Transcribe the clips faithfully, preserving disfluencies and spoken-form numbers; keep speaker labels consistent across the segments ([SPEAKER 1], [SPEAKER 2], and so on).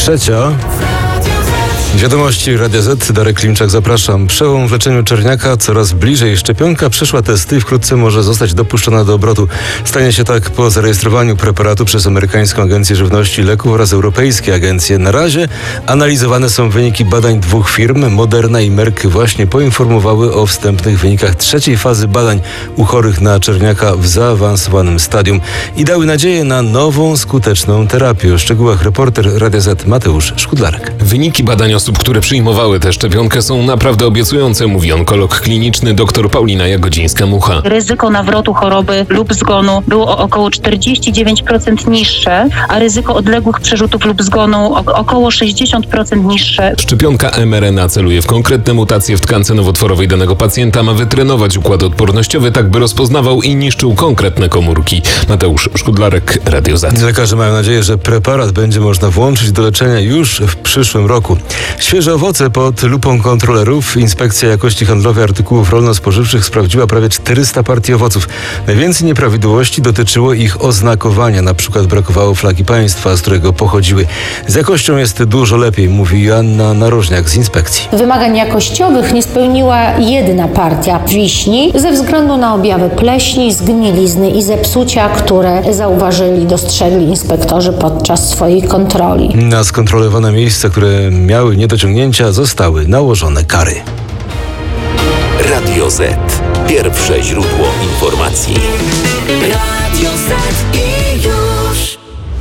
[SPEAKER 1] trzecia. Wiadomości Radia Z, Darek Klimczak, zapraszam. Przełom w leczeniu czerniaka, coraz bliżej. Szczepionka przeszła testy i wkrótce może zostać dopuszczona do obrotu. Stanie się tak po zarejestrowaniu preparatu przez Amerykańską Agencję Żywności i Leków oraz europejskie agencje. Na razie analizowane są wyniki badań dwóch firm. Moderna i Merck właśnie poinformowały o wstępnych wynikach trzeciej fazy badań u chorych na czerniaka w zaawansowanym stadium i dały nadzieję na nową, skuteczną terapię. O szczegółach reporter Radia Z Mateusz Szkudlarek.
[SPEAKER 2] Wyniki badań osób, które przyjmowały tę szczepionkę, są naprawdę obiecujące, mówi onkolog kliniczny dr Paulina Jagodzińska-Mucha.
[SPEAKER 3] Ryzyko nawrotu choroby lub zgonu było o około czterdzieści dziewięć procent niższe, a ryzyko odległych przerzutów lub zgonu o około sześćdziesiąt procent niższe.
[SPEAKER 2] Szczepionka em er en a celuje w konkretne mutacje w tkance nowotworowej danego pacjenta, ma wytrenować układ odpornościowy, tak by rozpoznawał i niszczył konkretne komórki. Mateusz Szkudlarek, Radio Z.
[SPEAKER 1] Lekarze mają nadzieję, że preparat będzie można włączyć do leczenia już w przyszłym roku. Świeże owoce pod lupą kontrolerów. Inspekcja Jakości Handlowej Artykułów Rolno-Spożywczych sprawdziła prawie czterysta partii owoców. Najwięcej nieprawidłowości dotyczyło ich oznakowania. Na przykład brakowało flagi państwa, z którego pochodziły. Z jakością jest dużo lepiej, mówi Joanna Narożniak z inspekcji.
[SPEAKER 4] Wymagań jakościowych nie spełniła jedna partia wiśni ze względu na objawy pleśni, zgnilizny i zepsucia, które zauważyli, dostrzegli inspektorzy podczas swojej kontroli.
[SPEAKER 1] Na skontrolowane miejsca, które miały niedociągnięcia, zostały nałożone kary.
[SPEAKER 5] Radio Z. Pierwsze źródło informacji. Radio Z i już.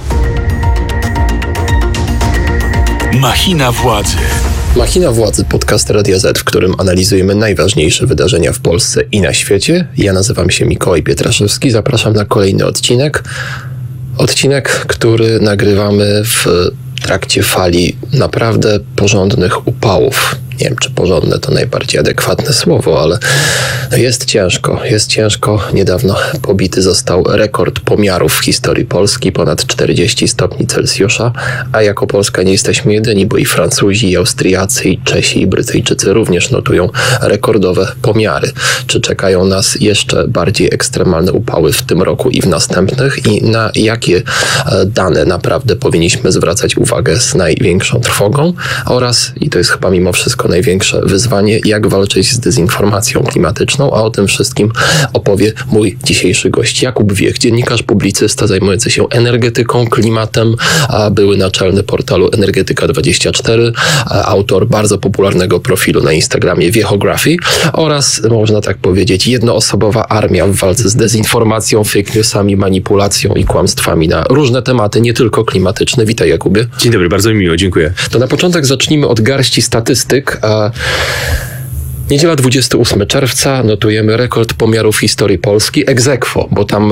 [SPEAKER 5] Machina władzy.
[SPEAKER 6] Machina władzy, podcast Radia Z, w którym analizujemy najważniejsze wydarzenia w Polsce i na świecie. Ja nazywam się Mikołaj Pietraszewski. Zapraszam na kolejny odcinek. Odcinek, który nagrywamy w trakcie fali naprawdę porządnych upałów. Nie wiem, czy porządne to najbardziej adekwatne słowo, ale jest ciężko, jest ciężko. Niedawno pobity został rekord pomiarów w historii Polski, ponad czterdzieści stopni Celsjusza, a jako Polska nie jesteśmy jedyni, bo i Francuzi, i Austriacy, i Czesi, i Brytyjczycy również notują rekordowe pomiary. Czy czekają nas jeszcze bardziej ekstremalne upały w tym roku i w następnych i na jakie dane naprawdę powinniśmy zwracać uwagę z największą trwogą oraz, i to jest chyba mimo wszystko największe wyzwanie, jak walczyć z dezinformacją klimatyczną, a o tym wszystkim opowie mój dzisiejszy gość Jakub Wiech, dziennikarz, publicysta zajmujący się energetyką, klimatem, a były naczelny portalu Energetyka dwadzieścia cztery, autor bardzo popularnego profilu na Instagramie Wiechography oraz, można tak powiedzieć, jednoosobowa armia w walce z dezinformacją, fake newsami, manipulacją i kłamstwami na różne tematy, nie tylko klimatyczne. Witaj, Jakubie.
[SPEAKER 7] Dzień dobry, bardzo mi miło, dziękuję.
[SPEAKER 6] To na początek zacznijmy od garści statystyk. A niedziela dwudziestego ósmego czerwca, notujemy rekord pomiarów w historii Polski ex aequo, bo tam e,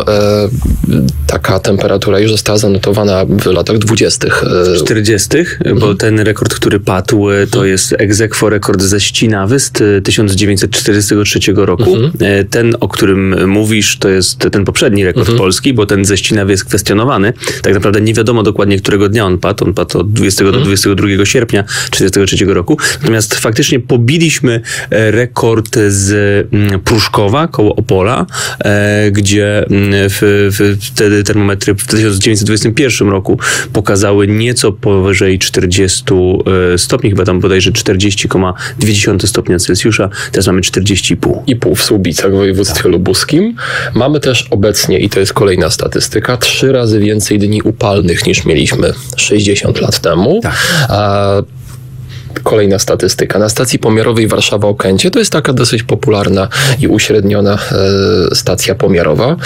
[SPEAKER 6] taka temperatura już została zanotowana w latach dwudziestych.
[SPEAKER 7] W czterdziestych, mhm. bo ten rekord, który padł, to jest ex aequo rekord ze Ścinawy z tysiąc dziewięćset czterdziestego trzeciego roku. Mhm. Ten, o którym mówisz, to jest ten poprzedni rekord mhm. polski, bo ten ze Ścinawy jest kwestionowany. Tak naprawdę nie wiadomo dokładnie, którego dnia on padł. On padł od dwudziestego mhm. do dwudziestego drugiego sierpnia czterdziestego trzeciego roku. Natomiast faktycznie pobiliśmy rekord z Pruszkowa koło Opola, e, gdzie w, w, wtedy termometry w tysiąc dziewięćset dwudziestym pierwszym roku pokazały nieco powyżej czterdziestu stopni, chyba tam bodajże czterdzieści przecinek dwa stopnia Celsjusza, teraz mamy czterdzieści i pół.
[SPEAKER 6] I pół w Słubicach w województwie tak. lubuskim. Mamy też obecnie, i to jest kolejna statystyka, trzy razy więcej dni upalnych niż mieliśmy sześćdziesiąt lat temu. Tak. A kolejna statystyka. Na stacji pomiarowej Warszawa-Okęcie, to jest taka dosyć popularna i uśredniona e, stacja pomiarowa.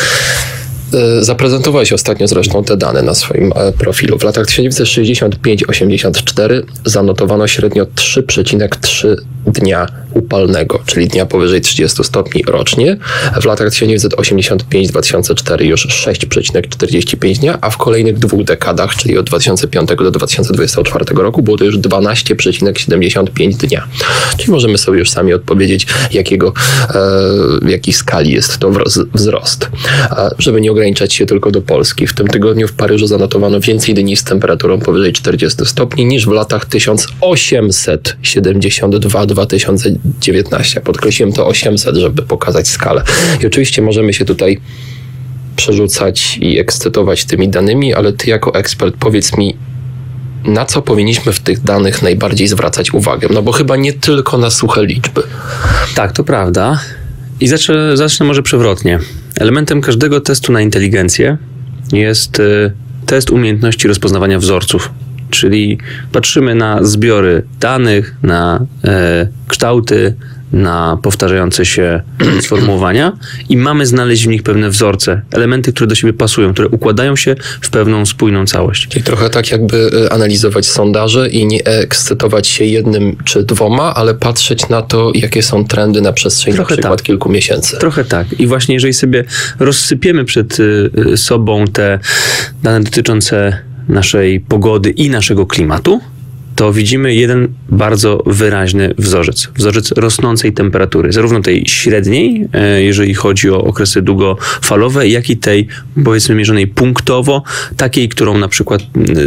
[SPEAKER 6] E, zaprezentowałeś ostatnio zresztą te dane na swoim e, profilu. W latach tysiąc dziewięćset sześćdziesiąt pięć do osiemdziesiąt cztery zanotowano średnio trzy przecinek trzy dnia upalnego, czyli dnia powyżej trzydziestu stopni rocznie. W latach tysiąc dziewięćset osiemdziesiąt pięć do dwa tysiące cztery już sześć przecinek czterdzieści pięć dnia, a w kolejnych dwóch dekadach, czyli od dwa tysiące piątego do dwa tysiące dwudziestego czwartego roku było to już dwanaście przecinek siedemdziesiąt pięć dnia. Czyli możemy sobie już sami odpowiedzieć, jakiego, e, w jakiej skali jest to wzrost. E, żeby nie ograniczać się tylko do Polski. W tym tygodniu w Paryżu zanotowano więcej dni z temperaturą powyżej czterdziestu stopni niż w latach tysiąc osiemset siedemdziesiąt dwa do dwa tysiące dziewiętnastego. Podkreśliłem to osiemset, żeby pokazać skalę. I oczywiście możemy się tutaj przerzucać i ekscytować tymi danymi, ale ty jako ekspert powiedz mi, na co powinniśmy w tych danych najbardziej zwracać uwagę? No bo chyba nie tylko na suche liczby.
[SPEAKER 7] Tak, to prawda. I zacznę, zacznę może przewrotnie. Elementem każdego testu na inteligencję jest y, test umiejętności rozpoznawania wzorców. Czyli patrzymy na zbiory danych, na e, kształty, na powtarzające się sformułowania i mamy znaleźć w nich pewne wzorce, elementy, które do siebie pasują, które układają się w pewną spójną całość.
[SPEAKER 6] Czyli trochę tak jakby analizować sondaże i nie ekscytować się jednym czy dwoma, ale patrzeć na to, jakie są trendy na przestrzeni
[SPEAKER 7] Trochę
[SPEAKER 6] na przykład
[SPEAKER 7] tak.
[SPEAKER 6] kilku miesięcy.
[SPEAKER 7] Trochę tak. I właśnie jeżeli sobie rozsypiemy przed y, y, sobą te dane dotyczące naszej pogody i naszego klimatu, to widzimy jeden bardzo wyraźny wzorzec. Wzorzec rosnącej temperatury, zarówno tej średniej, jeżeli chodzi o okresy długofalowe, jak i tej, powiedzmy, mierzonej punktowo, takiej, którą na przykład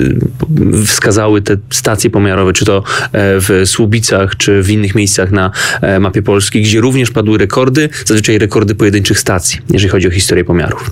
[SPEAKER 7] wskazały te stacje pomiarowe, czy to w Słubicach, czy w innych miejscach na mapie Polski, gdzie również padły rekordy, zazwyczaj rekordy pojedynczych stacji, jeżeli chodzi o historię pomiarów.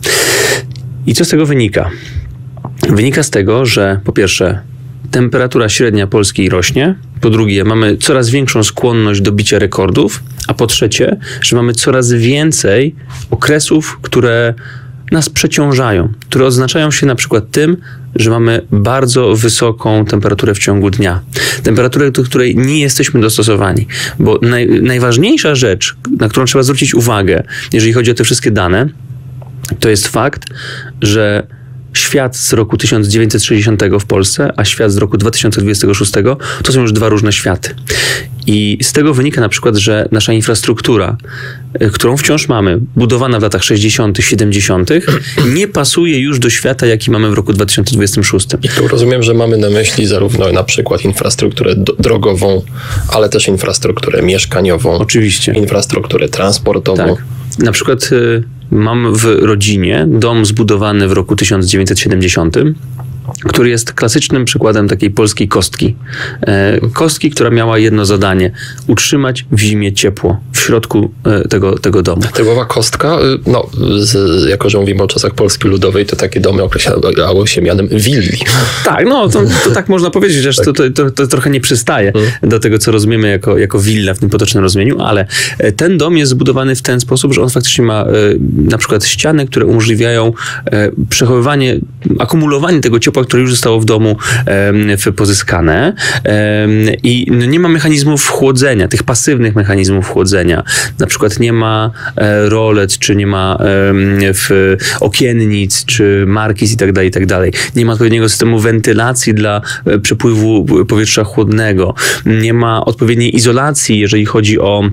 [SPEAKER 7] I co z tego wynika? Wynika z tego, że po pierwsze temperatura średnia Polski rośnie, po drugie mamy coraz większą skłonność do bicia rekordów, a po trzecie, że mamy coraz więcej okresów, które nas przeciążają, które odznaczają się na przykład tym, że mamy bardzo wysoką temperaturę w ciągu dnia. Temperaturę, do której nie jesteśmy dostosowani, bo naj, najważniejsza rzecz, na którą trzeba zwrócić uwagę, jeżeli chodzi o te wszystkie dane, to jest fakt, że świat z roku tysiąc dziewięćset sześćdziesiątego w Polsce, a świat z roku dwa tysiące dwudziestego szóstego to są już dwa różne światy. I z tego wynika na przykład, że nasza infrastruktura, którą wciąż mamy, budowana w latach sześćdziesiątych, siedemdziesiątych, nie pasuje już do świata, jaki mamy w roku dwa tysiące dwudziestym szóstym.
[SPEAKER 6] I tu rozumiem, że mamy na myśli zarówno na przykład infrastrukturę d- drogową, ale też infrastrukturę mieszkaniową.
[SPEAKER 7] Oczywiście.
[SPEAKER 6] Infrastrukturę transportową.
[SPEAKER 7] Tak. Na przykład y, mam w rodzinie dom zbudowany w roku tysiąc dziewięćset siedemdziesiątym, który jest klasycznym przykładem takiej polskiej kostki. E, kostki, która miała jedno zadanie: utrzymać w zimie ciepło w środku e, tego, tego domu.
[SPEAKER 6] Typowa kostka, y, no, z, jako że mówimy o czasach Polski Ludowej, to takie domy określało się mianem willi.
[SPEAKER 7] Tak, no to, to tak można powiedzieć, że to, to, to, to trochę nie przystaje hmm. do tego, co rozumiemy jako, jako willa w tym potocznym rozumieniu, ale ten dom jest zbudowany w ten sposób, że on faktycznie ma e, na przykład ściany, które umożliwiają e, przechowywanie, akumulowanie tego ciepła, które już zostało w domu e, pozyskane e, i no, nie ma mechanizmów chłodzenia, tych pasywnych mechanizmów chłodzenia. Na przykład nie ma e, rolet, czy nie ma e, w okiennic, czy markiz i tak dalej, i tak dalej. Nie ma odpowiedniego systemu wentylacji dla e, przepływu powietrza chłodnego. Nie ma odpowiedniej izolacji, jeżeli chodzi o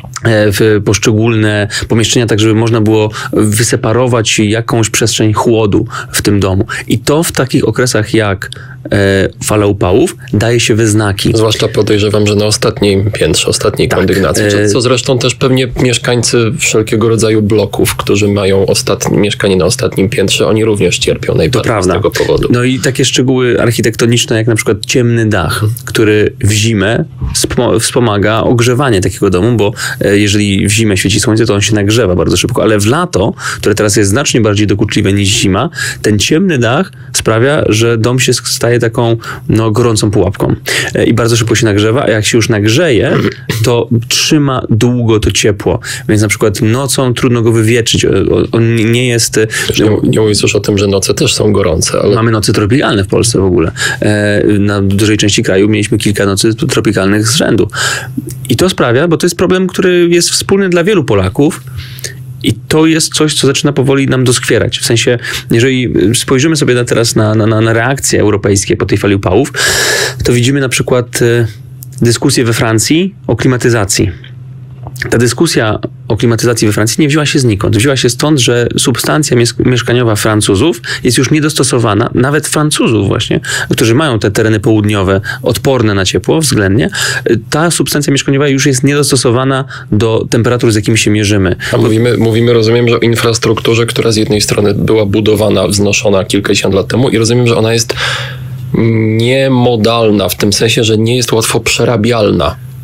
[SPEAKER 7] w poszczególne pomieszczenia, tak żeby można było wyseparować jakąś przestrzeń chłodu w tym domu. I to w takich okresach jak e, fala upałów daje się we znaki.
[SPEAKER 6] Zwłaszcza podejrzewam, że na ostatnim piętrze, ostatniej
[SPEAKER 7] Tak.
[SPEAKER 6] kondygnacji.
[SPEAKER 7] E...
[SPEAKER 6] Co zresztą też pewnie mieszkańcy wszelkiego rodzaju bloków, którzy mają ostatnie, mieszkanie na ostatnim piętrze, oni również cierpią najbardziej z tego powodu.
[SPEAKER 7] No i takie szczegóły architektoniczne, jak na przykład ciemny dach, który w zimę spo, wspomaga ogrzewanie takiego domu, bo e, jeżeli w zimę świeci słońce, to on się nagrzewa bardzo szybko, ale w lato, które teraz jest znacznie bardziej dokuczliwe niż zima, ten ciemny dach sprawia, że dom się staje taką no, gorącą pułapką e, i bardzo szybko się nagrzewa, a jak się już nagrzeje, to trzyma długo to ciepło, więc na przykład nocą trudno go wywietrzyć, on nie jest...
[SPEAKER 6] Nie, nie mówiąc już o tym, że noce też są gorące, ale...
[SPEAKER 7] Mamy noce tropikalne w Polsce w ogóle. E, na dużej części kraju mieliśmy kilka nocy tropikalnych z rzędu. I to sprawia, bo to jest problem, który jest wspólny dla wielu Polaków i to jest coś, co zaczyna powoli nam doskwierać. W sensie, jeżeli spojrzymy sobie na teraz na, na, na reakcje europejskie po tej fali upałów, to widzimy na przykład e, dyskusję we Francji o klimatyzacji. Ta dyskusja o klimatyzacji we Francji nie wzięła się znikąd. Wzięła się stąd, że substancja mieszkaniowa Francuzów jest już niedostosowana, nawet Francuzów właśnie, którzy mają te tereny południowe odporne na ciepło względnie. Ta substancja mieszkaniowa już jest niedostosowana do temperatur, z jakimi się mierzymy.
[SPEAKER 6] A mówimy, mówimy, rozumiem, że o infrastrukturze, która z jednej strony była budowana, wznoszona kilkadziesiąt lat temu i rozumiem, że ona jest niemodalna, w tym sensie, że nie jest łatwo przerabialna.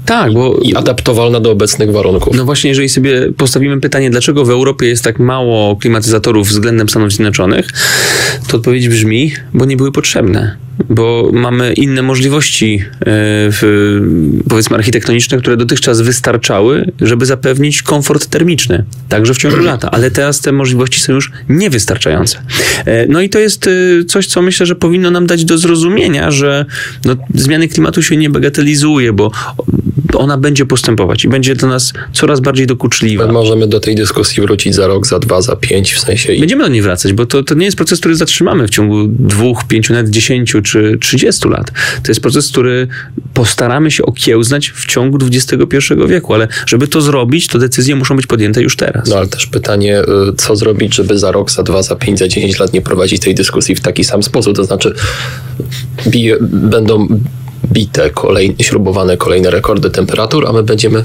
[SPEAKER 7] Tak, bo...
[SPEAKER 6] I adaptowalna do obecnych warunków.
[SPEAKER 7] No właśnie, jeżeli sobie postawimy pytanie, dlaczego w Europie jest tak mało klimatyzatorów względem Stanów Zjednoczonych, to odpowiedź brzmi, bo nie były potrzebne. Bo mamy inne możliwości, yy, w, powiedzmy architektoniczne, które dotychczas wystarczały, żeby zapewnić komfort termiczny, także w ciągu lata. Ale teraz te możliwości są już niewystarczające. Yy, no i to jest yy, coś, co myślę, że powinno nam dać do zrozumienia, że no, zmiany klimatu się nie bagatelizuje, bo ona będzie postępować i będzie dla nas coraz bardziej dokuczliwa.
[SPEAKER 6] My możemy do tej dyskusji wrócić za rok, za dwa, za pięć, w sensie...
[SPEAKER 7] Będziemy do niej wracać, bo to, to nie jest proces, który zatrzymamy w ciągu dwóch, pięciu, nawet dziesięciu czy trzydziestu lat. To jest proces, który postaramy się okiełznać w ciągu dwudziestego pierwszego wieku, ale żeby to zrobić, to decyzje muszą być podjęte już teraz.
[SPEAKER 6] No ale też pytanie, co zrobić, żeby za rok, za dwa, za pięć, za dziesięć lat nie prowadzić tej dyskusji w taki sam sposób, to znaczy bije, będą bite, kolejne, śrubowane kolejne rekordy temperatur, a my będziemy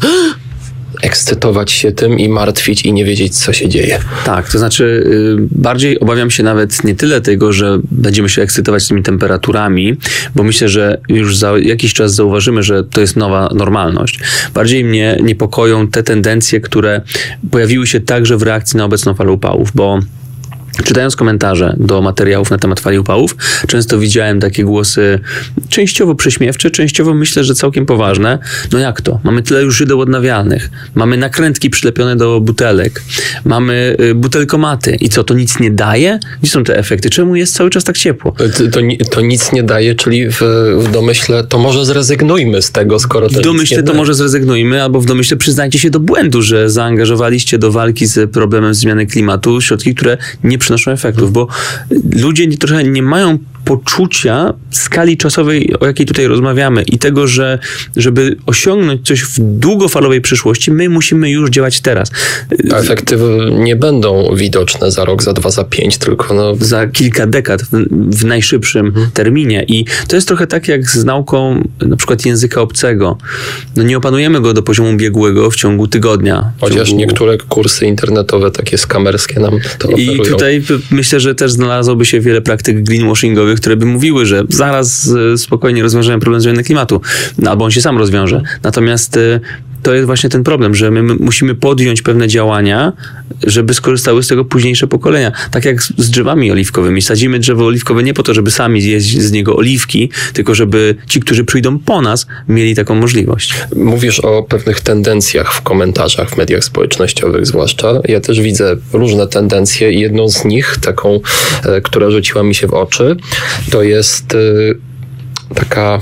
[SPEAKER 6] ekscytować się tym i martwić i nie wiedzieć, co się dzieje.
[SPEAKER 7] Tak, to znaczy yy, bardziej obawiam się nawet nie tyle tego, że będziemy się ekscytować tymi temperaturami, bo myślę, że już za jakiś czas zauważymy, że to jest nowa normalność. Bardziej mnie niepokoją te tendencje, które pojawiły się także w reakcji na obecną falę upałów, bo czytając komentarze do materiałów na temat fali upałów, często widziałem takie głosy częściowo prześmiewcze, częściowo myślę, że całkiem poważne. No jak to? Mamy tyle już źródeł odnawialnych, mamy nakrętki przylepione do butelek, mamy y, butelkomaty i co, to nic nie daje? Gdzie są te efekty? Czemu jest cały czas tak ciepło?
[SPEAKER 6] To, to, to nic nie daje, czyli w, w domyśle to może zrezygnujmy z tego, skoro to
[SPEAKER 7] W domyśle
[SPEAKER 6] nic nie
[SPEAKER 7] to
[SPEAKER 6] daje.
[SPEAKER 7] może zrezygnujmy, albo w domyśle przyznajcie się do błędu, że zaangażowaliście do walki z problemem zmiany klimatu środki, które nie przynoszą efektów, bo ludzie nie, trochę nie mają poczucia skali czasowej, o jakiej tutaj rozmawiamy i tego, że żeby osiągnąć coś w długofalowej przyszłości, my musimy już działać teraz.
[SPEAKER 6] A efekty nie będą widoczne za rok, za dwa, za pięć, tylko no...
[SPEAKER 7] Za kilka dekad w, w najszybszym hmm. terminie. I to jest trochę tak jak z nauką na przykład języka obcego. No nie opanujemy go do poziomu biegłego w ciągu tygodnia. W
[SPEAKER 6] Chociaż
[SPEAKER 7] ciągu...
[SPEAKER 6] niektóre kursy internetowe, takie skamerskie nam to oferują.
[SPEAKER 7] I tutaj myślę, że też znalazłoby się wiele praktyk greenwashingowych, które by mówiły, że zaraz spokojnie rozwiążemy problem zmiany klimatu. No, albo on się sam rozwiąże. Natomiast to jest właśnie ten problem, że my musimy podjąć pewne działania, żeby skorzystały z tego późniejsze pokolenia. Tak jak z drzewami oliwkowymi. Sadzimy drzewo oliwkowe nie po to, żeby sami zjeść z niego oliwki, tylko żeby ci, którzy przyjdą po nas, mieli taką możliwość.
[SPEAKER 6] Mówisz o pewnych tendencjach w komentarzach w mediach społecznościowych zwłaszcza. Ja też widzę różne tendencje i jedną z nich, taką, która rzuciła mi się w oczy, to jest taka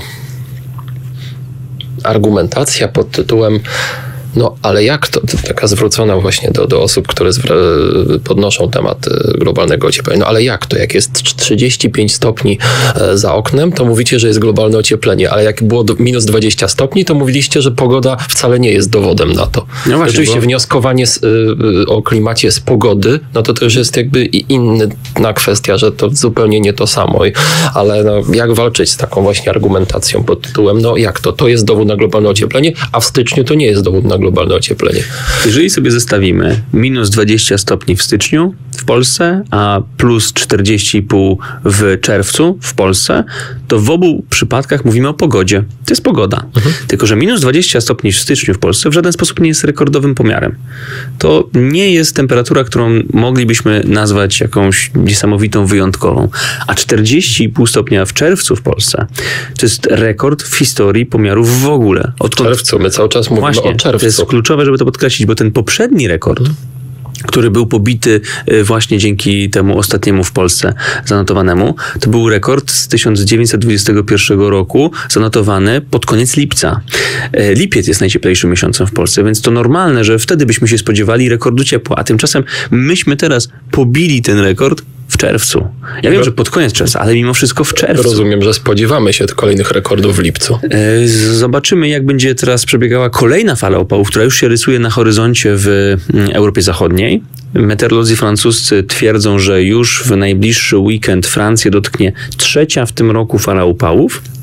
[SPEAKER 6] argumentacja pod tytułem no, ale jak to, to taka zwrócona właśnie do, do osób, które zwra- podnoszą temat globalnego ocieplenia. No ale jak to? Jak jest trzydzieści pięć stopni za oknem, to mówicie, że jest globalne ocieplenie, ale jak było do, minus dwadzieścia stopni, to mówiliście, że pogoda wcale nie jest dowodem na to. No właśnie, oczywiście bo... wnioskowanie z, y, o klimacie z pogody, no to to już jest jakby inna kwestia, że to zupełnie nie to samo. Ale no, jak walczyć z taką właśnie argumentacją pod tytułem, no jak to? To jest dowód na globalne ocieplenie, a w styczniu to nie jest dowód na globalne ocieplenie.
[SPEAKER 7] Jeżeli sobie zestawimy minus dwadzieścia stopni w styczniu w Polsce, a plus czterdzieści i pół w czerwcu w Polsce, to w obu przypadkach mówimy o pogodzie. To jest pogoda. Mhm. Tylko że minus dwadzieścia stopni w styczniu w Polsce w żaden sposób nie jest rekordowym pomiarem. To nie jest temperatura, którą moglibyśmy nazwać jakąś niesamowitą, wyjątkową. A czterdzieści i pół stopnia w czerwcu w Polsce to jest rekord w historii pomiarów w ogóle.
[SPEAKER 6] Odkąd... W czerwcu, my cały czas mówimy
[SPEAKER 7] Właśnie,
[SPEAKER 6] o czerwcu.
[SPEAKER 7] To jest kluczowe, żeby to podkreślić, bo ten poprzedni rekord, hmm. który był pobity właśnie dzięki temu ostatniemu w Polsce zanotowanemu, to był rekord z tysiąc dziewięćset dwudziestego pierwszego roku, zanotowany pod koniec lipca. Lipiec jest najcieplejszym miesiącem w Polsce, więc to normalne, że wtedy byśmy się spodziewali rekordu ciepła, a tymczasem myśmy teraz pobili ten rekord w czerwcu. Ja wiem, że pod koniec czerwca, ale mimo wszystko w czerwcu.
[SPEAKER 6] Rozumiem, że spodziewamy się kolejnych rekordów w lipcu.
[SPEAKER 7] Zobaczymy, jak będzie teraz przebiegała kolejna fala upałów, która już się rysuje na horyzoncie w Europie Zachodniej. Meteorolodzy francuscy twierdzą, że już w najbliższy weekend Francję dotknie trzecia w tym roku fala upałów.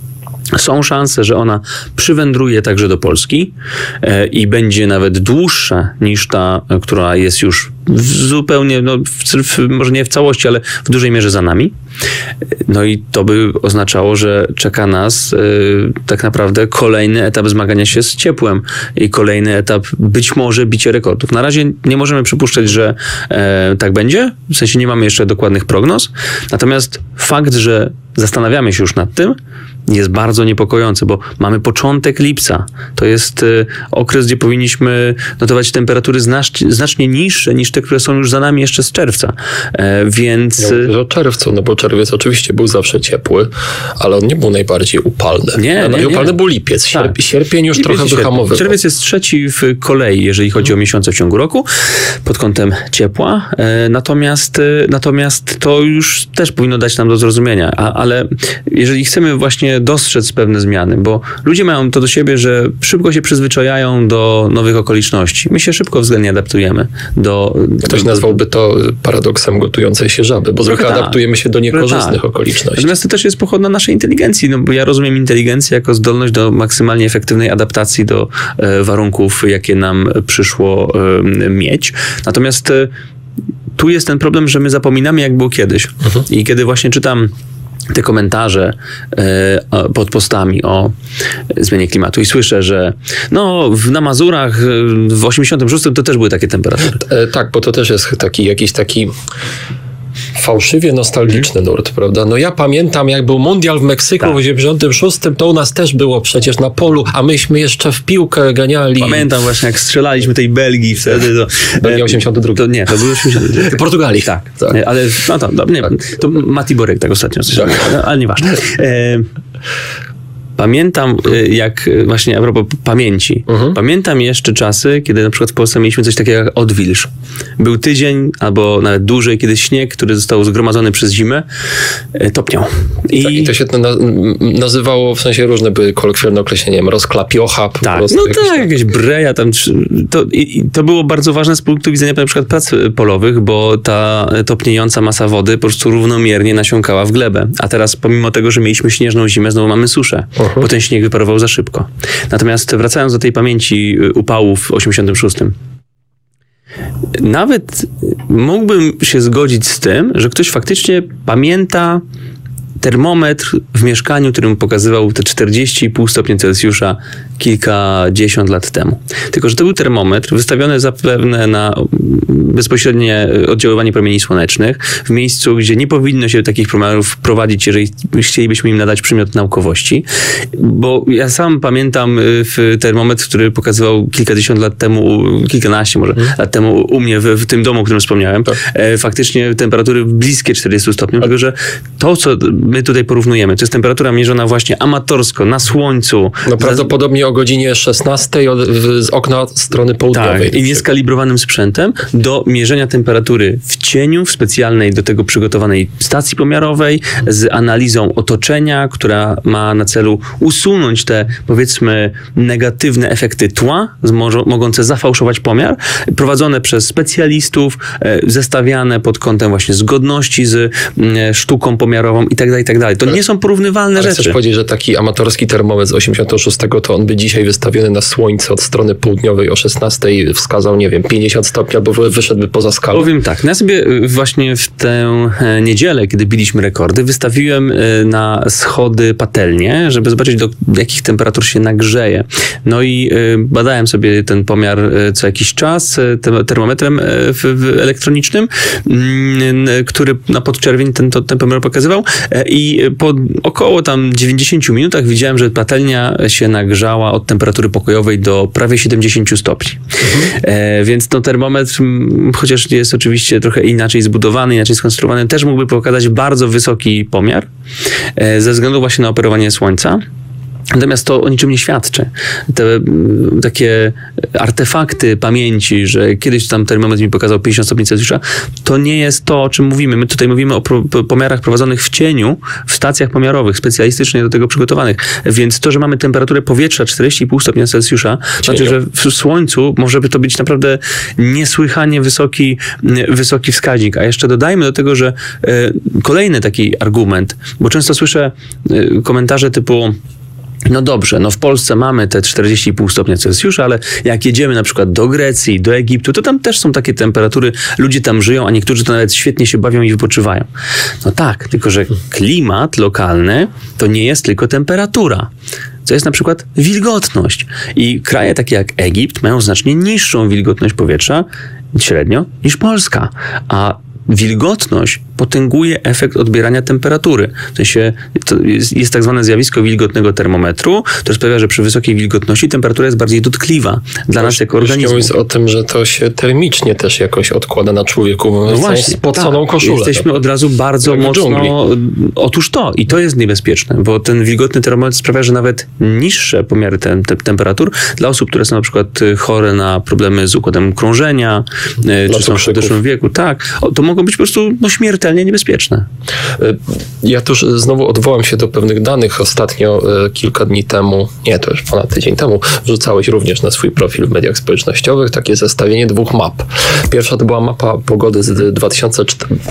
[SPEAKER 7] Są szanse, że ona przywędruje także do Polski e, i będzie nawet dłuższa niż ta, która jest już w zupełnie, no, w, w, może nie w całości, ale w dużej mierze za nami. No i to by oznaczało, że czeka nas e, tak naprawdę kolejny etap zmagania się z ciepłem i kolejny etap być może bicia rekordów. Na razie nie możemy przypuszczać, że e, tak będzie, w sensie nie mamy jeszcze dokładnych prognoz, natomiast fakt, że zastanawiamy się już nad tym, jest bardzo niepokojący, bo mamy początek lipca. To jest y, okres, gdzie powinniśmy notować temperatury znacznie, znacznie niższe niż te, które są już za nami jeszcze z czerwca. E, więc...
[SPEAKER 6] Ja mówię o czerwcu, no bo czerwiec oczywiście był zawsze ciepły, ale on nie był najbardziej upalny.
[SPEAKER 7] Nie,
[SPEAKER 6] Najbardziej
[SPEAKER 7] nie,
[SPEAKER 6] upalny
[SPEAKER 7] nie.
[SPEAKER 6] był lipiec. Sierp-
[SPEAKER 7] Tak.
[SPEAKER 6] Sierpień już
[SPEAKER 7] Lipiec
[SPEAKER 6] trochę
[SPEAKER 7] i sierpień.
[SPEAKER 6] wyhamowywał.
[SPEAKER 7] Czerwiec jest trzeci w kolei, jeżeli chodzi o miesiące w ciągu roku, pod kątem ciepła. E, natomiast, e, natomiast to już też powinno dać nam do zrozumienia. A, ale jeżeli chcemy właśnie dostrzec pewne zmiany, bo ludzie mają to do siebie, że szybko się przyzwyczajają do nowych okoliczności. My się szybko względnie adaptujemy do...
[SPEAKER 6] Ktoś
[SPEAKER 7] do,
[SPEAKER 6] nazwałby to paradoksem gotującej się żaby, bo zwykle
[SPEAKER 7] tak.
[SPEAKER 6] adaptujemy się do niekorzystnych
[SPEAKER 7] tak.
[SPEAKER 6] okoliczności.
[SPEAKER 7] Natomiast to też jest pochodna naszej inteligencji, no bo ja rozumiem inteligencję jako zdolność do maksymalnie efektywnej adaptacji do e, warunków, jakie nam przyszło e, mieć. Natomiast e, tu jest ten problem, że my zapominamy, jak było kiedyś. Mhm. I kiedy właśnie czytam te komentarze e, pod postami o zmianie klimatu i słyszę, że no w, na Mazurach e, w osiemdziesiątym szóstym to też były takie temperatury.
[SPEAKER 6] E, tak, bo to też jest taki jakiś taki fałszywie nostalgiczny nurt, prawda? No ja pamiętam, jak był mundial w Meksyku
[SPEAKER 7] Tak.
[SPEAKER 6] w osiemdziesiątym szóstym, to u nas też było przecież na polu, a myśmy jeszcze w piłkę ganiali.
[SPEAKER 7] Pamiętam właśnie, jak strzelaliśmy tej Belgii wtedy. To,
[SPEAKER 6] Belgia osiemdziesiąty drugi.
[SPEAKER 7] To nie, to był osiemdziesiąty drugi.
[SPEAKER 6] Portugalii.
[SPEAKER 7] Tak,
[SPEAKER 6] tak.
[SPEAKER 7] Nie, ale no to, no, nie, to Mati Borek tak ostatnio coś robił, ale, ale nieważne. E, Pamiętam, e, jak e, właśnie a propos pamięci,
[SPEAKER 6] Mhm.
[SPEAKER 7] pamiętam jeszcze czasy, kiedy na przykład w Polsce mieliśmy coś takiego jak odwilż. Był tydzień albo nawet dłużej, kiedy śnieg, który został zgromadzony przez zimę, e, topniał. I,
[SPEAKER 6] Tak, i to się na, nazywało, w sensie różne były kolokwialne określenia, nie wiem, rozklapiocha po
[SPEAKER 7] Tak,
[SPEAKER 6] prostu.
[SPEAKER 7] no
[SPEAKER 6] jakieś
[SPEAKER 7] tak, jakieś breja tam. To, i, i to było bardzo ważne z punktu widzenia na przykład prac polowych, bo ta topniejąca masa wody po prostu równomiernie nasiąkała w glebę. A teraz pomimo tego, że mieliśmy śnieżną zimę, znowu mamy suszę,
[SPEAKER 6] Uh-huh.
[SPEAKER 7] bo ten śnieg wyparował za szybko. Natomiast wracając do tej pamięci upałów w osiemdziesiątym szóstym. Nawet mógłbym się zgodzić z tym, że ktoś faktycznie pamięta termometr w mieszkaniu, który mu pokazywał te czterdzieści i pół stopnia Celsjusza kilkadziesiąt lat temu. Tylko że to był termometr wystawiony zapewne na bezpośrednie oddziaływanie promieni słonecznych w miejscu, gdzie nie powinno się takich pomiarów prowadzić, jeżeli chcielibyśmy im nadać przymiot naukowości. Bo ja sam pamiętam w termometr, który pokazywał kilkadziesiąt lat temu, kilkanaście może hmm. lat temu u mnie w, w tym domu, o którym wspomniałem, tak. e, faktycznie temperatury bliskie czterdziestu stopniom, tylko że to, co my tutaj porównujemy, to jest temperatura mierzona właśnie amatorsko, na słońcu.
[SPEAKER 6] No prawdopodobnie o godzinie szesnastej od, w, z okna strony południowej.
[SPEAKER 7] Tak, i nieskalibrowanym sprzętem do mierzenia temperatury w cieniu, w specjalnej do tego przygotowanej stacji pomiarowej, z analizą otoczenia, która ma na celu usunąć te, powiedzmy, negatywne efekty tła, mo- mogące zafałszować pomiar, prowadzone przez specjalistów, e, zestawiane pod kątem właśnie zgodności z e, sztuką pomiarową i tak dalej, i tak dalej. To ale, nie są porównywalne
[SPEAKER 6] ale
[SPEAKER 7] rzeczy.
[SPEAKER 6] Chcesz powiedzieć, że taki amatorski termometr z osiemdziesiątego szóstego to on by dzisiaj wystawiony na słońce od strony południowej o szesnastej wskazał, nie wiem, pięćdziesiąt stopni, albo wyszedłby poza skalę?
[SPEAKER 7] Powiem tak, no ja sobie właśnie w tę niedzielę, kiedy biliśmy rekordy, wystawiłem na schody patelnię, żeby zobaczyć, do jakich temperatur się nagrzeje. No i badałem sobie ten pomiar co jakiś czas termometrem w, w elektronicznym, który na podczerwień ten, ten pomiar pokazywał i po około tam dziewięćdziesięciu minutach widziałem, że patelnia się nagrzała od temperatury pokojowej do prawie siedemdziesięciu stopni. Mhm. E, więc no, termometr, chociaż jest oczywiście trochę inaczej zbudowany, inaczej skonstruowany, też mógłby pokazać bardzo wysoki pomiar e, ze względu właśnie na operowanie słońca. Natomiast to o niczym nie świadczy. Te takie artefakty pamięci, że kiedyś tam termometr mi pokazał pięćdziesiąt stopni Celsjusza, to nie jest to, o czym mówimy. My tutaj mówimy o pro, pomiarach prowadzonych w cieniu, w stacjach pomiarowych, specjalistycznie do tego przygotowanych. Więc to, że mamy temperaturę powietrza czterdzieści i pół stopnia Celsjusza, znaczy, że w słońcu może by to być naprawdę niesłychanie wysoki, wysoki wskaźnik. A jeszcze dodajmy do tego, że e, kolejny taki argument, bo często słyszę e, komentarze typu No dobrze, no w Polsce mamy te czterdzieści i pół stopnia Celsjusza, ale jak jedziemy na przykład do Grecji, do Egiptu, to tam też są takie temperatury, ludzie tam żyją, a niektórzy to nawet świetnie się bawią i wypoczywają. No tak, tylko że klimat lokalny to nie jest tylko temperatura. To jest na przykład wilgotność. I kraje takie jak Egipt mają znacznie niższą wilgotność powietrza średnio niż Polska. A wilgotność potęguje efekt odbierania temperatury. W sensie to jest, jest tak zwane zjawisko wilgotnego termometru, które sprawia, że przy wysokiej wilgotności temperatura jest bardziej dotkliwa dla nas jako organizmu.
[SPEAKER 6] Jest o tym, że to się termicznie też jakoś odkłada na człowieku.
[SPEAKER 7] No właśnie,
[SPEAKER 6] spoconą
[SPEAKER 7] tak.
[SPEAKER 6] koszulę.
[SPEAKER 7] Jesteśmy od razu bardzo
[SPEAKER 6] Jak w
[SPEAKER 7] mocno...
[SPEAKER 6] dżungli.
[SPEAKER 7] Otóż to. I to jest niebezpieczne, bo ten wilgotny termometr sprawia, że nawet niższe pomiary tem, tem, temperatur dla osób, które są na przykład choore na problemy z układem krążenia,
[SPEAKER 6] Dla
[SPEAKER 7] czy są w
[SPEAKER 6] cukrzyków.
[SPEAKER 7] podeszłym wieku, tak, o, to mogą być po prostu no, śmiertelnie niebezpieczne.
[SPEAKER 6] Ja też znowu odwołam się do pewnych danych. Ostatnio, e, kilka dni temu, nie, to już ponad tydzień temu, wrzucałeś również na swój profil w mediach społecznościowych takie zestawienie dwóch map. Pierwsza to była mapa pogody z dwa tysiące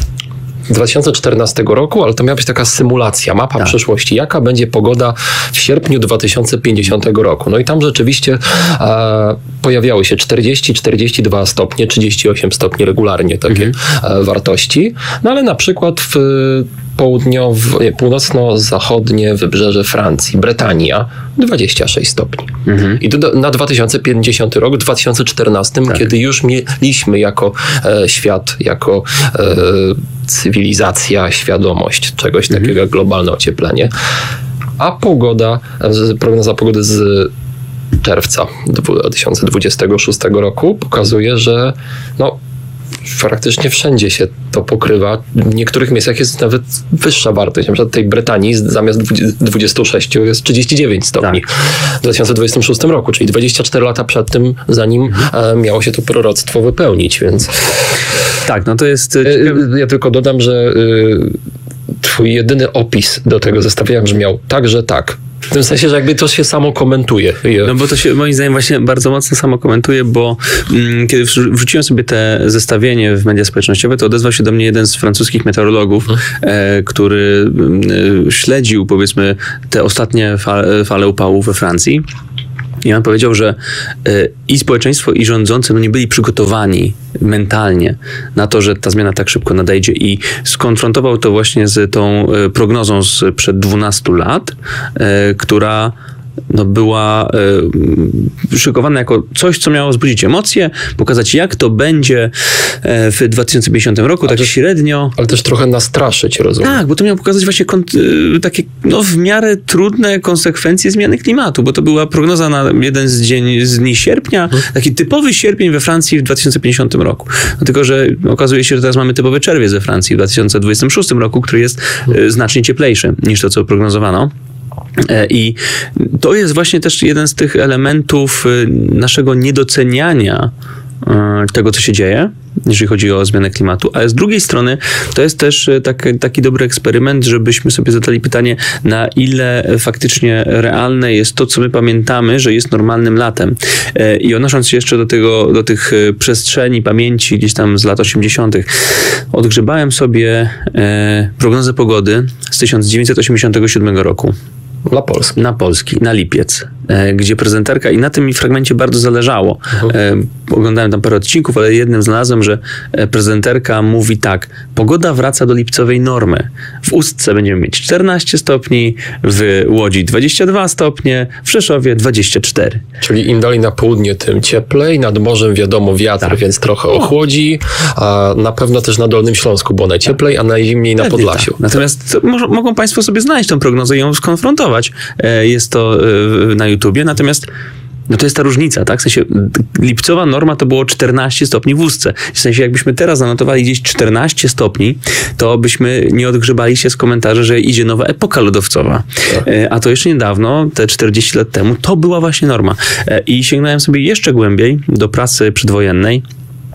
[SPEAKER 6] czternastego roku, ale to miała być taka symulacja, mapa
[SPEAKER 7] Tak.
[SPEAKER 6] przyszłości. Jaka będzie pogoda w sierpniu dwa tysiące pięćdziesiątego roku? No i tam rzeczywiście e, pojawiały się czterdzieści czterdzieści dwa stopnie, trzydzieści osiem stopni regularnie takie
[SPEAKER 7] Mhm.
[SPEAKER 6] e, wartości. No ale na przykład w południowo, nie, północno-zachodnie wybrzeże Francji, Bretania, dwadzieścia sześć stopni.
[SPEAKER 7] Mhm.
[SPEAKER 6] I to do, na dwa tysiące pięćdziesiąty rok, w dwa tysiące czternastym,
[SPEAKER 7] Tak.
[SPEAKER 6] kiedy już mieliśmy jako e, świat, jako e, cywilizacja, świadomość czegoś
[SPEAKER 7] Mhm.
[SPEAKER 6] takiego jak globalne ocieplenie, a pogoda, z- prognoza pogody z czerwca dwa tysiące dwudziestego szóstego roku pokazuje, że no, praktycznie wszędzie się to pokrywa. W niektórych miejscach jest nawet wyższa wartość. Na przykład w tej Brytanii zamiast dwudziestu sześciu jest trzydzieści dziewięć stopni w dwa tysiące dwudziestym szóstym roku, czyli dwadzieścia cztery lata przed tym, zanim e, miało się to proroctwo wypełnić, więc
[SPEAKER 7] Tak, no to jest...
[SPEAKER 6] e,
[SPEAKER 7] ciekawe-
[SPEAKER 6] ja tylko dodam, że e, twój jedyny opis do tego zestawienia brzmiał tak, że tak. W tym sensie, że jakby to się samo komentuje.
[SPEAKER 7] No bo to się moim zdaniem właśnie bardzo mocno samo komentuje, bo mm, kiedy wrzu- wrzuciłem sobie te zestawienie w media społecznościowe, to odezwał się do mnie jeden z francuskich meteorologów, e, który e, śledził powiedzmy te ostatnie fale, fale upału we Francji. I on powiedział, że e, i społeczeństwo, i rządzący no nie byli przygotowani mentalnie na to, że ta zmiana tak szybko nadejdzie i skonfrontował to właśnie z tą e, prognozą sprzed dwunastu lat, e, która no była e, szykowana jako coś, co miało wzbudzić emocje, pokazać jak to będzie e, w dwa tysiące pięćdziesiątym roku, tak
[SPEAKER 6] też-
[SPEAKER 7] średnio.
[SPEAKER 6] Ale też trochę nastraszyć, rozumiem.
[SPEAKER 7] Tak, bo to miało pokazać właśnie kont- y, takie no, w miarę trudne konsekwencje zmiany klimatu, bo to była prognoza na jeden z, dzień, z dni sierpnia, taki typowy sierpień we Francji w dwa tysiące pięćdziesiątym roku. No, tylko, że okazuje się, że teraz mamy typowy czerwiec we Francji w dwa tysiące dwudziestym szóstym roku, który jest y, znacznie cieplejszy niż to, co prognozowano. E, I to jest właśnie też jeden z tych elementów y, naszego niedoceniania y, tego, co się dzieje, jeżeli chodzi o zmianę klimatu, ale z drugiej strony to jest też y, tak, taki dobry eksperyment, żebyśmy sobie zadali pytanie, na ile faktycznie realne jest to, co my pamiętamy, że jest normalnym latem. E, I odnosząc się jeszcze do tego, do tych y, przestrzeni pamięci gdzieś tam z lat osiemdziesiątych, odgrzebałem sobie e, prognozę pogody z tysiąc dziewięćset osiemdziesiątego siódmego roku.
[SPEAKER 6] Dla Polski.
[SPEAKER 7] Na Polski, na lipiec, e, gdzie prezenterka, i na tym mi fragmencie bardzo zależało. E, oglądałem tam parę odcinków, ale jednym znalazłem, że e, prezenterka mówi tak: pogoda wraca do lipcowej normy. W Ustce będziemy mieć czternaście stopni, w Łodzi dwadzieścia dwa stopnie, w Rzeszowie dwadzieścia cztery.
[SPEAKER 6] Czyli im dalej na południe, tym cieplej. Nad morzem wiadomo wiatr,
[SPEAKER 7] Tak.
[SPEAKER 6] więc trochę ochłodzi. A na pewno też na Dolnym Śląsku, bo najcieplej, a najzimniej na
[SPEAKER 7] Pewnie
[SPEAKER 6] Podlasiu.
[SPEAKER 7] tak. Natomiast to mo- mogą Państwo sobie znaleźć tą prognozę i ją skonfrontować. E, Jest to e, na YouTubie. Natomiast no to jest ta różnica, tak? W sensie lipcowa norma to było czternaście stopni w Ustce. W sensie jakbyśmy teraz zanotowali gdzieś czternaście stopni, to byśmy nie odgrzebali się z komentarzy, że idzie nowa epoka lodowcowa. E, A to jeszcze niedawno, te czterdzieści lat temu, to była właśnie norma. E, I sięgnąłem sobie jeszcze głębiej do prasy przedwojennej.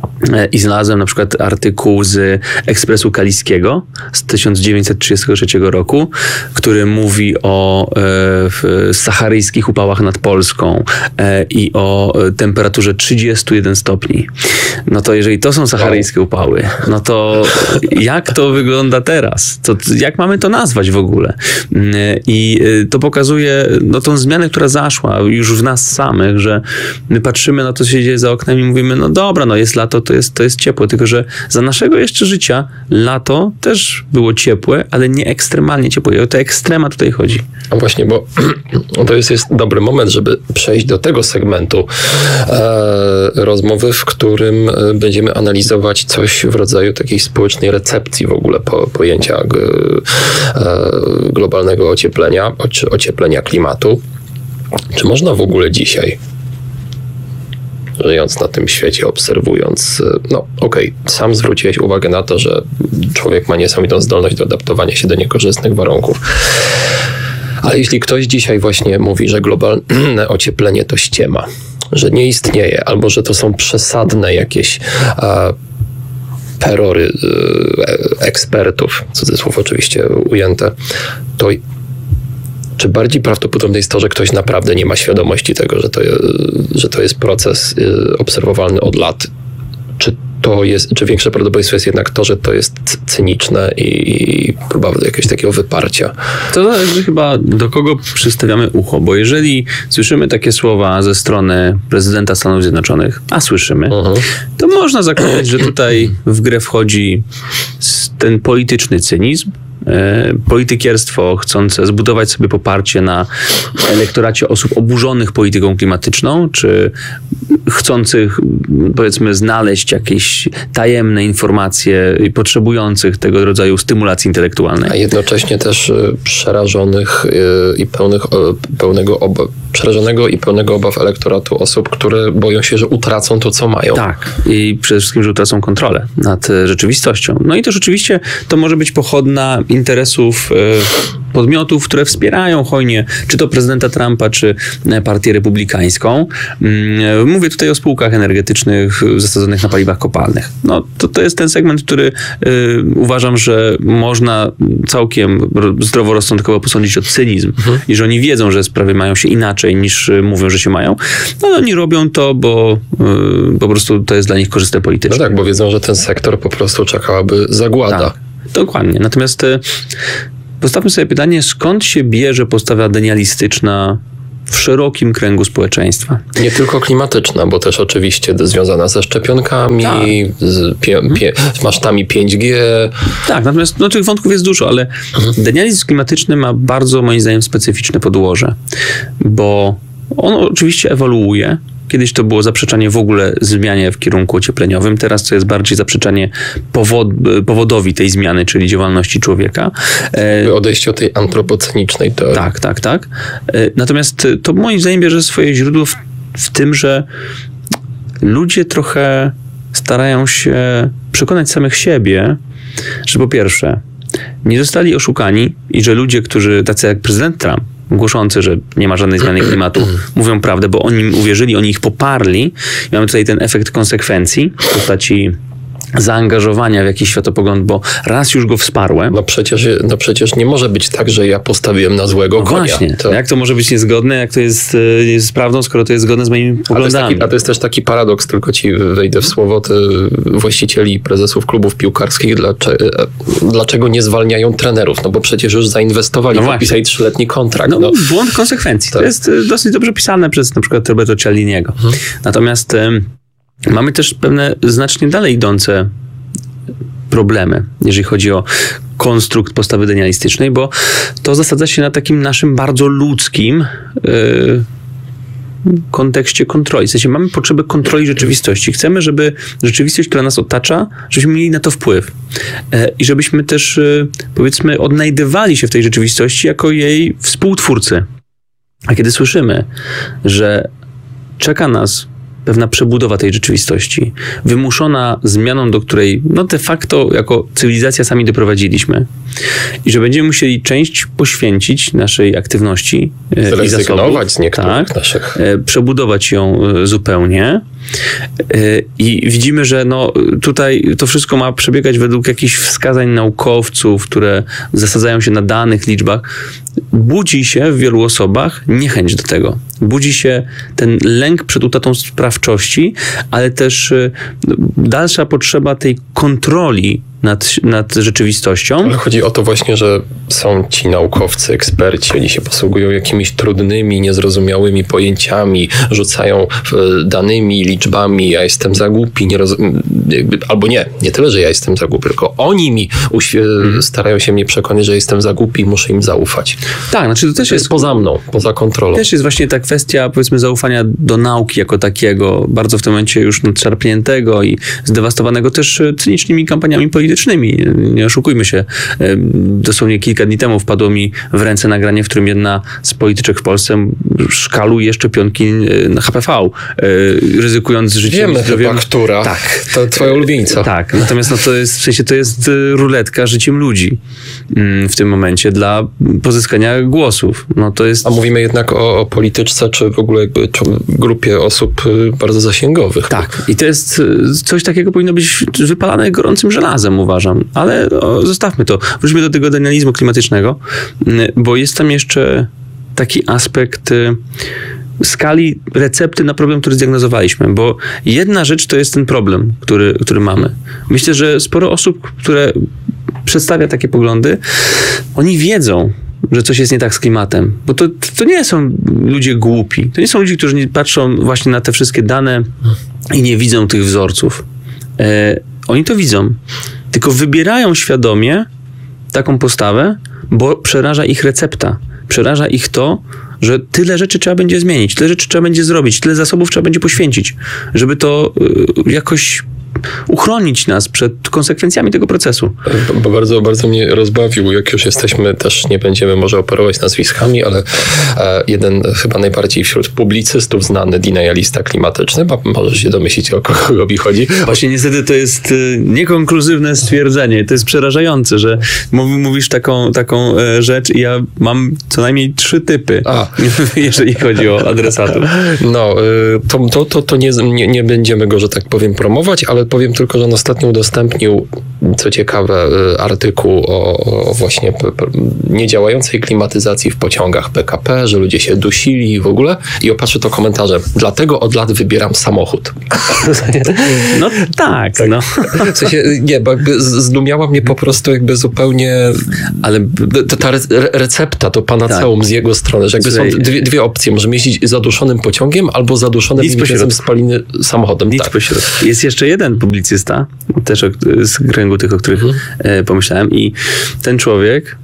[SPEAKER 7] I znalazłem na przykład artykuł z Ekspresu Kaliskiego z tysiąc dziewięćset trzydziestego trzeciego roku, który mówi o e, saharyjskich upałach nad Polską e, i o temperaturze trzydziestu jeden stopni. No to jeżeli to są saharyjskie upały, no to jak to wygląda teraz? To, jak mamy to nazwać w ogóle? I to pokazuje no, tą zmianę, która zaszła już w nas samych, że my patrzymy na to, co się dzieje za oknem i mówimy, no dobra, no jest lato, to jest, to jest ciepłe, tylko że za naszego jeszcze życia lato też było ciepłe, ale nie ekstremalnie ciepłe. I o te ekstrema tutaj chodzi.
[SPEAKER 6] A właśnie, bo to jest, jest dobry moment, żeby przejść do tego segmentu e, rozmowy, w którym będziemy analizować coś w rodzaju takiej społecznej recepcji w ogóle po, pojęcia g, e, globalnego ocieplenia, ocie, ocieplenia klimatu. Czy można w ogóle dzisiaj, żyjąc na tym świecie, obserwując, no okej, okay, sam zwróciłeś uwagę na to, że człowiek ma niesamowitą zdolność do adaptowania się do niekorzystnych warunków. Ale jeśli ktoś dzisiaj właśnie mówi, że globalne ocieplenie to ściema, że nie istnieje, albo że to są przesadne jakieś a, perory e, ekspertów, cudzysłów oczywiście ujęte, to czy bardziej prawdopodobne jest to, że ktoś naprawdę nie ma świadomości tego, że to, że to jest proces obserwowalny od lat? Czy to jest, czy większe prawdopodobieństwo jest jednak to, że to jest cyniczne i próba jakiegoś takiego wyparcia?
[SPEAKER 7] To zależy chyba, do kogo przystawiamy ucho, bo jeżeli słyszymy takie słowa ze strony prezydenta Stanów Zjednoczonych, a słyszymy, uh-huh. to można zakładać, że tutaj w grę wchodzi ten polityczny cynizm, politykierstwo chcące zbudować sobie poparcie na elektoracie osób oburzonych polityką klimatyczną, czy chcących, powiedzmy, znaleźć jakieś tajemne informacje i potrzebujących tego rodzaju stymulacji intelektualnej.
[SPEAKER 6] A jednocześnie też przerażonych i pełnych, pełnego obaw, przerażonego i pełnego obaw elektoratu osób, które boją się, że utracą to, co mają.
[SPEAKER 7] Tak. I przede wszystkim, że utracą kontrolę nad rzeczywistością. No i to rzeczywiście to może być pochodna interesów podmiotów, które wspierają hojnie czy to prezydenta Trumpa, czy partię republikańską. Mówię tutaj o spółkach energetycznych zasadzonych na paliwach kopalnych. No to, to jest ten segment, który y, uważam, że można całkiem zdroworozsądkowo posądzić o cynizm mhm. i że oni wiedzą, że sprawy mają się inaczej niż mówią, że się mają. No ale oni robią to, bo y, po prostu to jest dla nich korzystne politycznie.
[SPEAKER 6] No tak, bo wiedzą, że ten sektor po prostu czekałaby zagłada.
[SPEAKER 7] Tak, dokładnie. Natomiast y, postawmy sobie pytanie, skąd się bierze postawa denialistyczna w szerokim kręgu społeczeństwa.
[SPEAKER 6] Nie tylko klimatyczna, bo też oczywiście związana ze szczepionkami, tak. z pie, pie, masztami pięć G.
[SPEAKER 7] Tak, natomiast no, tych wątków jest dużo, ale mhm. denializm klimatyczny ma bardzo, moim zdaniem, specyficzne podłoże, bo on oczywiście ewoluuje. Kiedyś to było zaprzeczanie w ogóle zmianie w kierunku ociepleniowym. Teraz to jest bardziej zaprzeczanie powod, powodowi tej zmiany, czyli działalności człowieka.
[SPEAKER 6] Odejście od tej antropocenicznej teorii.
[SPEAKER 7] Tak, tak, tak. Natomiast to moim zdaniem bierze swoje źródło w, w tym, że ludzie trochę starają się przekonać samych siebie, że po pierwsze nie zostali oszukani i że ludzie, którzy, tacy jak prezydent Trump, głoszący, że nie ma żadnej zmiany klimatu, mówią prawdę, bo oni im uwierzyli, oni ich poparli. I mamy tutaj ten efekt konsekwencji w postaci zaangażowania w jakiś światopogląd, bo raz już go wsparłem.
[SPEAKER 6] No przecież, no przecież nie może być tak, że ja postawiłem na złego
[SPEAKER 7] no
[SPEAKER 6] konia.
[SPEAKER 7] Właśnie.
[SPEAKER 6] To...
[SPEAKER 7] Jak to może być niezgodne, jak to jest, jest prawdą, skoro to jest zgodne z moimi poglądami?
[SPEAKER 6] A to, taki, a to jest też taki paradoks, tylko ci wejdę w słowo, te właścicieli i prezesów klubów piłkarskich, dlaczego, dlaczego nie zwalniają trenerów? No bo przecież już zainwestowali, no podpisali trzyletni kontrakt.
[SPEAKER 7] No,
[SPEAKER 6] no.
[SPEAKER 7] Błąd konsekwencji.
[SPEAKER 6] Tak.
[SPEAKER 7] To jest dosyć dobrze pisane przez na przykład Roberto Cialdiniego. Mhm. Natomiast um, mamy też pewne znacznie dalej idące problemy, jeżeli chodzi o konstrukt postawy denialistycznej, bo to zasadza się na takim naszym bardzo ludzkim yy, kontekście kontroli. W sensie mamy potrzebę kontroli rzeczywistości. Chcemy, żeby rzeczywistość, która nas otacza, żebyśmy mieli na to wpływ. Yy, I żebyśmy też, yy, powiedzmy, odnajdywali się w tej rzeczywistości jako jej współtwórcy. A kiedy słyszymy, że czeka nas pewna przebudowa tej rzeczywistości, wymuszona zmianą, do której no de facto jako cywilizacja sami doprowadziliśmy i że będziemy musieli część poświęcić naszej aktywności i zasobów,
[SPEAKER 6] z niektórych
[SPEAKER 7] tak,
[SPEAKER 6] naszych.
[SPEAKER 7] Przebudować ją zupełnie, Yy, I widzimy, że no, tutaj to wszystko ma przebiegać według jakichś wskazań naukowców, które zasadzają się na danych, liczbach. Budzi się w wielu osobach niechęć do tego. Budzi się ten lęk przed utratą sprawczości, ale też y, dalsza potrzeba tej kontroli nad, nad rzeczywistością.
[SPEAKER 6] Ale chodzi o to właśnie, że są ci naukowcy, eksperci, oni się posługują jakimiś trudnymi, niezrozumiałymi pojęciami, rzucają danymi, liczbami, ja jestem za głupi, nie roz... jakby, albo nie, nie tyle, że ja jestem za głupi, tylko oni mi uświe... hmm. starają się mnie przekonać, że jestem za głupi i muszę im zaufać.
[SPEAKER 7] Tak, znaczy to też
[SPEAKER 6] to jest, jest poza mną, poza kontrolą.
[SPEAKER 7] Też jest właśnie ta kwestia, powiedzmy, zaufania do nauki jako takiego, bardzo w tym momencie już nadszarpniętego i zdewastowanego też cynicznymi kampaniami politycznymi. Nie oszukujmy się. Dosłownie kilka dni temu wpadło mi w ręce nagranie, w którym jedna z polityczek w Polsce szkaluje szczepionki na H P V, ryzykując życiem
[SPEAKER 6] Wiemy
[SPEAKER 7] i zdrowiem.
[SPEAKER 6] Chyba, która.
[SPEAKER 7] Tak.
[SPEAKER 6] To twoja ulubieńca.
[SPEAKER 7] Tak. Natomiast no, to jest, w sensie to jest ruletka życiem ludzi w tym momencie dla pozyskania głosów. No, to jest...
[SPEAKER 6] A mówimy jednak o, o polityczce, czy w ogóle jakby czy grupie osób bardzo zasięgowych.
[SPEAKER 7] Tak. I to jest coś takiego, powinno być wypalane gorącym żelazem, uważam. Ale o, zostawmy to. Wróćmy do tego denializmu klimatycznego, bo jest tam jeszcze taki aspekt skali recepty na problem, który zdiagnozowaliśmy, bo jedna rzecz to jest ten problem, który, który mamy. Myślę, że sporo osób, które przedstawia takie poglądy, oni wiedzą, że coś jest nie tak z klimatem, bo to, to nie są ludzie głupi. To nie są ludzie, którzy nie patrzą właśnie na te wszystkie dane i nie widzą tych wzorców. E, oni to widzą, tylko wybierają świadomie taką postawę, bo przeraża ich recepta. Przeraża ich to, że tyle rzeczy trzeba będzie zmienić, tyle rzeczy trzeba będzie zrobić, tyle zasobów trzeba będzie poświęcić, żeby to y, jakoś uchronić nas przed konsekwencjami tego procesu.
[SPEAKER 6] Bo, bo bardzo, bardzo mnie rozbawił, jak już jesteśmy, też nie będziemy może operować nazwiskami, ale e, jeden chyba najbardziej wśród publicystów znany denialista klimatyczny, bo możesz się domyślić, o kogo mi chodzi.
[SPEAKER 7] Właśnie niestety to jest y, niekonkluzywne stwierdzenie. To jest przerażające, że mówisz taką, taką e, rzecz i ja mam co najmniej trzy typy,
[SPEAKER 6] A.
[SPEAKER 7] jeżeli chodzi o adresatów.
[SPEAKER 6] No, y, to, to, to, to nie, nie, nie będziemy go, że tak powiem, promować, ale powiem tylko, że on ostatnio udostępnił, co ciekawe, artykuł o, o właśnie p, p, niedziałającej klimatyzacji w pociągach P K P, że ludzie się dusili i w ogóle. I opatrzę to komentarzem. Dlatego od lat wybieram samochód.
[SPEAKER 7] No tak, tak. No.
[SPEAKER 6] W sensie, nie, bo jakby zdumiała mnie po prostu jakby zupełnie, ale ta, ta re, recepta, to panaceum tak. z jego strony, że jakby Słuchaj. są dwie, dwie opcje. Możemy jeździć zaduszonym pociągiem albo zaduszonym wynikającym z spaliny samochodem.
[SPEAKER 7] Nic
[SPEAKER 6] tak.
[SPEAKER 7] pośrodku. Jest jeszcze jeden publicysta, też o, z kręgu tych, o których mhm. e, pomyślałem, i ten człowiek,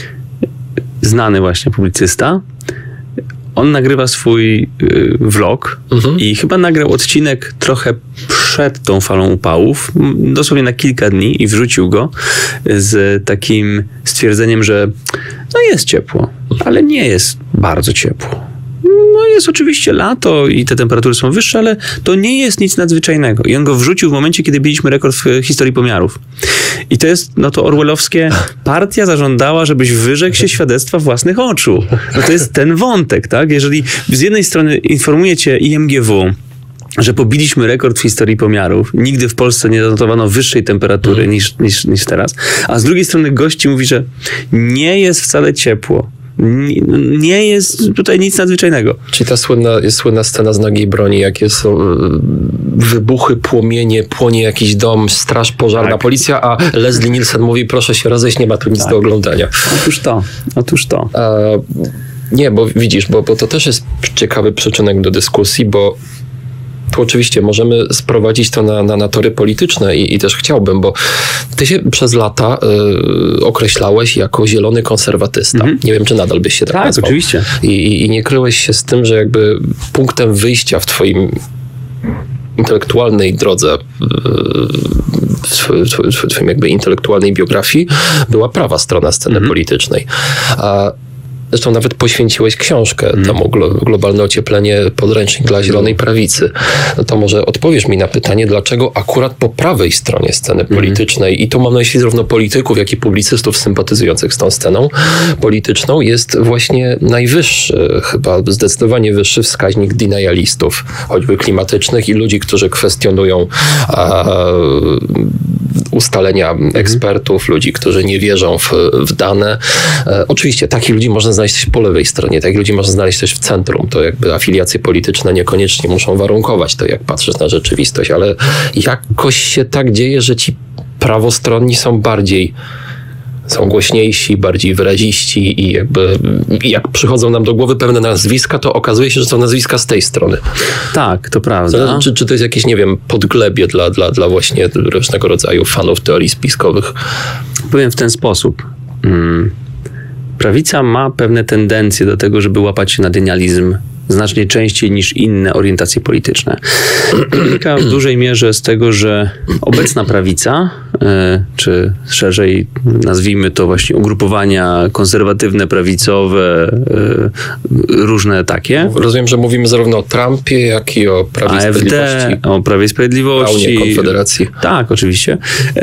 [SPEAKER 7] znany właśnie publicysta, on nagrywa swój y, vlog mhm. i chyba nagrał odcinek trochę przed tą falą upałów, dosłownie na kilka dni, i wrzucił go z takim stwierdzeniem, że no jest ciepło, ale nie jest bardzo ciepło. No jest oczywiście lato i te temperatury są wyższe, ale to nie jest nic nadzwyczajnego. I on go wrzucił w momencie, kiedy biliśmy rekord w historii pomiarów. I to jest, no to orwellowskie, partia zażądała, żebyś wyrzekł się świadectwa własnych oczu. No to jest ten wątek, tak? Jeżeli z jednej strony informuje cię I M G W, że pobiliśmy rekord w historii pomiarów. Nigdy w Polsce nie zanotowano wyższej temperatury mm. niż, niż, niż teraz. A z drugiej strony gości mówi, że nie jest wcale ciepło. Nie jest tutaj nic nadzwyczajnego.
[SPEAKER 6] Czyli ta słynna, jest słynna scena z Nagiej broni, jakie są wybuchy, płomienie, płonie jakiś dom, straż pożarna, tak. policja, a Leslie Nielsen mówi, proszę się rozejść, nie ma tu nic tak. do oglądania.
[SPEAKER 7] Otóż to, otóż to.
[SPEAKER 6] A, nie, bo widzisz, bo, bo to też jest ciekawy przyczynek do dyskusji, bo tu oczywiście możemy sprowadzić to na, na, na tory polityczne i, i też chciałbym, bo ty się przez lata y, określałeś jako zielony konserwatysta. Mm-hmm. Nie wiem, czy nadal byś się tak,
[SPEAKER 7] tak
[SPEAKER 6] nazwał.
[SPEAKER 7] Oczywiście.
[SPEAKER 6] I, i, I nie kryłeś się z tym, że jakby punktem wyjścia w twoim intelektualnej drodze, w twoim jakby intelektualnej biografii była prawa strona sceny mm-hmm. politycznej. A Zresztą nawet poświęciłeś książkę
[SPEAKER 7] Hmm.
[SPEAKER 6] temu glo- globalne ocieplenie, podręcznik dla zielonej prawicy. No to może odpowiesz mi na pytanie, dlaczego akurat po prawej stronie sceny politycznej, i tu mam na myśli zarówno polityków, jak i publicystów sympatyzujących z tą sceną polityczną, jest właśnie najwyższy, chyba zdecydowanie wyższy wskaźnik denialistów, choćby klimatycznych i ludzi, którzy kwestionują a, ustalenia ekspertów, ludzi, którzy nie wierzą w, w dane. E, oczywiście takich ludzi można znaleźć też po lewej stronie, takich ludzi można znaleźć też w centrum. To jakby afiliacje polityczne niekoniecznie muszą warunkować to, jak patrzysz na rzeczywistość, ale jakoś się tak dzieje, że ci prawostronni są bardziej są głośniejsi, bardziej wyraziści i jakby jak przychodzą nam do głowy pewne nazwiska, to okazuje się, że są nazwiska z tej strony.
[SPEAKER 7] Tak, to prawda.
[SPEAKER 6] Czy, czy to jest jakieś, nie wiem, podglebie dla, dla, dla właśnie różnego rodzaju fanów teorii spiskowych?
[SPEAKER 7] Powiem w ten sposób. Hmm. Prawica ma pewne tendencje do tego, żeby łapać się na denializm znacznie częściej niż inne orientacje polityczne. Wynika w dużej mierze z tego, że obecna prawica, czy szerzej nazwijmy to właśnie ugrupowania konserwatywne, prawicowe, różne takie.
[SPEAKER 6] Rozumiem, że mówimy zarówno o Trumpie, jak i o Prawie i
[SPEAKER 7] A F D,
[SPEAKER 6] Sprawiedliwości.
[SPEAKER 7] o Prawie i Sprawiedliwości.
[SPEAKER 6] Braunie, Konfederacji.
[SPEAKER 7] Tak, oczywiście.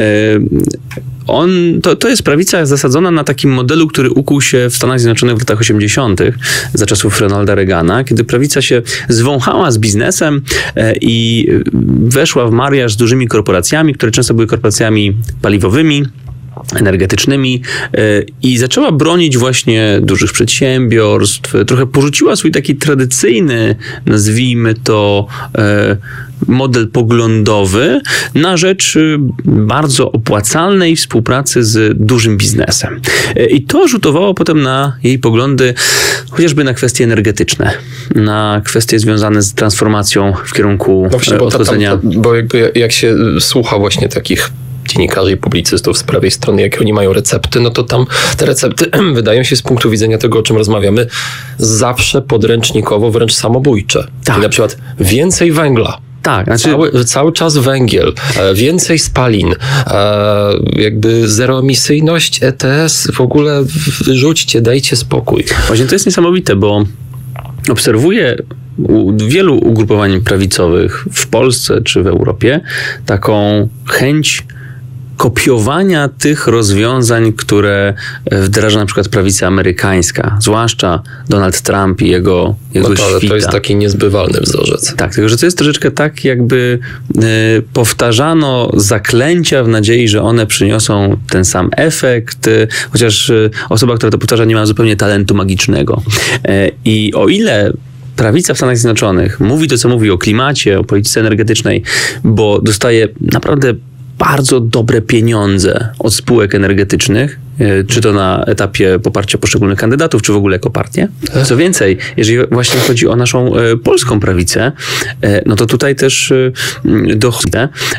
[SPEAKER 7] On, to, to jest prawica zasadzona na takim modelu, który ukuł się w Stanach Zjednoczonych w latach osiemdziesiątych za czasów Ronalda Reagana, kiedy prawica się zwąchała z biznesem e, i weszła w mariaż z dużymi korporacjami, które często były korporacjami paliwowymi, energetycznymi e, i zaczęła bronić właśnie dużych przedsiębiorstw. Trochę porzuciła swój taki tradycyjny, nazwijmy to, e, model poglądowy na rzecz bardzo opłacalnej współpracy z dużym biznesem. I to rzutowało potem na jej poglądy chociażby na kwestie energetyczne, na kwestie związane z transformacją w kierunku
[SPEAKER 6] No właśnie, bo,
[SPEAKER 7] odchodzenia.
[SPEAKER 6] tam, bo jakby jak się słucha właśnie takich dziennikarzy i publicystów z prawej strony, jakie oni mają recepty, no to tam te recepty wydają się z punktu widzenia tego, o czym rozmawiamy, zawsze podręcznikowo, wręcz samobójcze.
[SPEAKER 7] Tak.
[SPEAKER 6] I na przykład więcej węgla.
[SPEAKER 7] Tak, znaczy...
[SPEAKER 6] Cały, cały czas węgiel, e, więcej spalin, e, jakby zeroemisyjność, E T S, w ogóle wyrzućcie, dajcie spokój.
[SPEAKER 7] Właśnie to jest niesamowite, bo obserwuję u wielu ugrupowań prawicowych w Polsce czy w Europie taką chęć kopiowania tych rozwiązań, które wdraża na przykład prawica amerykańska, zwłaszcza Donald Trump i jego, jego
[SPEAKER 6] No to, ale
[SPEAKER 7] świta.
[SPEAKER 6] to jest taki niezbywalny wzorzec.
[SPEAKER 7] Tak, tylko że to jest troszeczkę tak, jakby y, powtarzano zaklęcia w nadziei, że one przyniosą ten sam efekt, y, chociaż y, osoba, która to powtarza, nie ma zupełnie talentu magicznego. Y, I o ile prawica w Stanach Zjednoczonych mówi to, co mówi o klimacie, o polityce energetycznej, bo dostaje naprawdę bardzo dobre pieniądze od spółek energetycznych, czy to na etapie poparcia poszczególnych kandydatów, czy w ogóle jako partię. Co więcej, jeżeli właśnie chodzi o naszą polską prawicę, no to tutaj też dochodzi